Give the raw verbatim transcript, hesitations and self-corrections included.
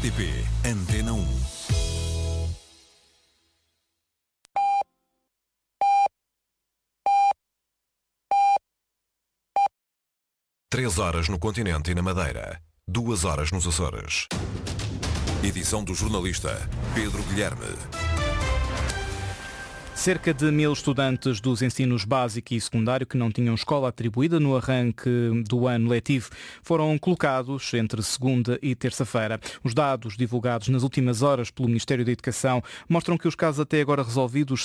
T P Antena um. Três horas no continente e na Madeira. Duas horas nos Açores. Edição do jornalista Pedro Guilherme. Cerca de mil estudantes dos ensinos básico e secundário que não tinham escola atribuída no arranque do ano letivo foram colocados entre segunda e terça-feira. Os dados divulgados nas últimas horas pelo Ministério da Educação mostram que os casos até agora resolvidos